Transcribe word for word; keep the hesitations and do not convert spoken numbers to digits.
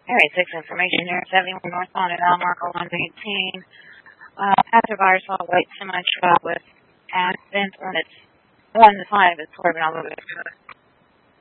Area six information here, seventy-one northbound at Al Marco one eighteen. Uh, passerby saw a white semi truck with pass vent on its one to five. It's swerving all over the